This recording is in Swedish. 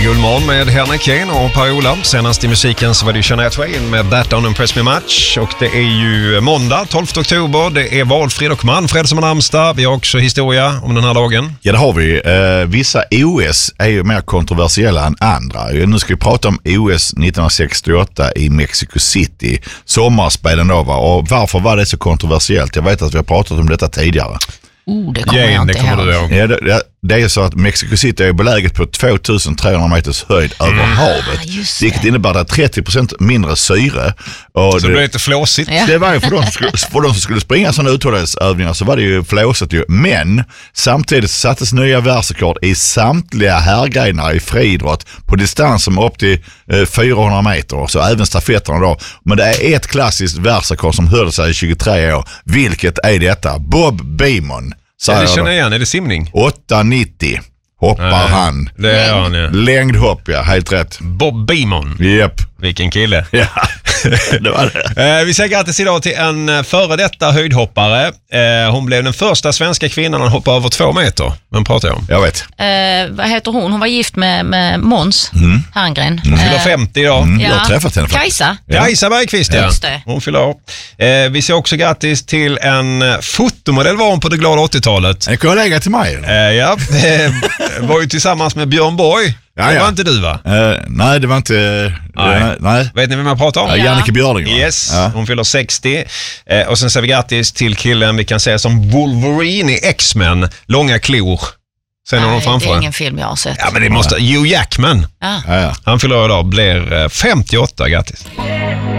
Guldmorgon med Henrik Kane och Per-Ola. Senast i musiken så var det Shania Twain med That Don't Impress Me Much. Och det är ju måndag, 12 oktober. Det är Valfrid och Manfred som har namnsdag. Vi har också historia om den här dagen. Ja, det har vi. Vissa OS är ju mer kontroversiella än andra. Nu ska vi prata om OS 1968 i Mexico City. Sommarspelen då var. Och varför var det så kontroversiellt? Jag vet att vi har pratat om detta tidigare. Det kommer jag inte ihåg. Ja, det är så att Mexico City är beläget på 2300 meters höjd över havet. Vilket innebär att 30% mindre syre. Och så det blir lite flåsigt. Det var ju för de som skulle springa sådana uthållighetsövningar så var det ju flåsigt ju. Men samtidigt sattes nya världsrekord i samtliga herrgrenar i friidrott på distans som upp till 400 meter. Så även stafetterna då. Men det är ett klassiskt världsrekord som höll sig i 23 år. Vilket är detta? Bob Beamon. Det känner igen, är det simning? 8,90 hoppar han. Det är han, ja. Längdhopp, ja, helt rätt. Bob Beamon. Japp. Vilken kille. Ja, det var det. Vi säger grattis idag till en före detta höjdhoppare. Hon blev den första svenska kvinnan att hoppa över 2 meter. Vem pratar jag om? Jag vet. Vad heter hon? Hon var gift med Måns Herngren. Hon fyller 50 idag. Jag har träffat henne. Kajsa Bergqvist, ja. Hon fyller år. Vi säger också grattis till en fotomodell var hon på det glada 80-talet. En kollega till mig. Ja, var ju tillsammans med Björn Borg. Det var inte du, va? Nej, det var inte... Nej. Vet ni vem jag pratar om? Jannike Björling. Yes, hon fyller 60. Och sen säger vi grattis till killen vi kan säga som Wolverine i X-Men. Långa klor. Sen har de framför. Det är ingen film jag har sett. Ja, men det måste... Hugh Jackman. Ja. Han fyller idag, blir 58. Grattis.